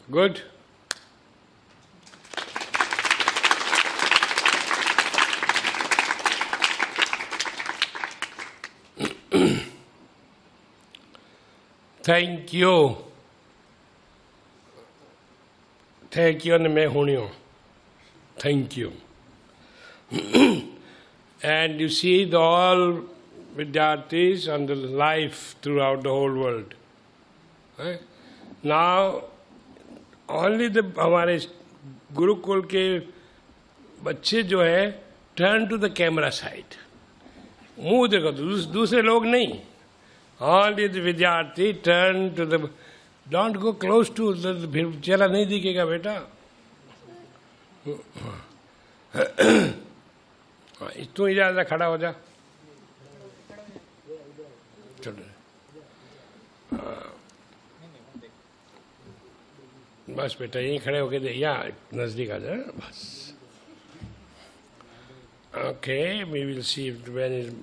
Good. Thank you. Thank you, and मैं हूँ. Thank you. And you see the all Vidyarthis and the life throughout the whole world. Right? Now, only the हमारे गुरुकुल के बच्चे जो है turn to the camera side. मुंह देखो, दूसरे लोग नहीं. Only the Vidyarthi turn to the. Don't go close to the. फिर चेहरा नहीं दिखेगा बेटा. तू इधर खड़ा हो जा. चलो. बस बेटा यहीं खड़े होके दे या नजदीक आ जा बस. Okay, we will see when it.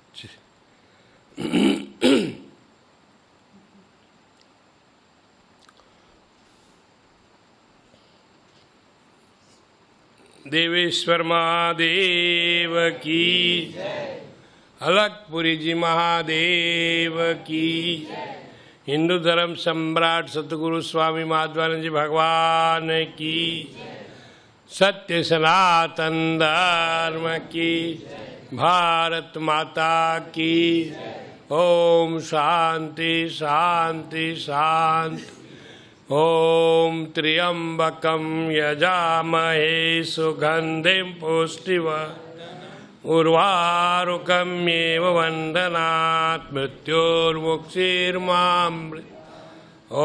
देवेश्वर महादेव की, अलकपुरी जी महादेव की, हिंदू धर्म सम्राट सतगुरु स्वामी माधवानंद जी भगवान की, सत्य सनातन धर्म की, भारत माता की. ओम शांति शांति शांति. ओम त्र्यंबकं यजामहे सुगंधिं पुष्टिवर्धनम् उर्वारुकमेव वन्दनात् मृत्योर्मुक्षीर्मामृतात्.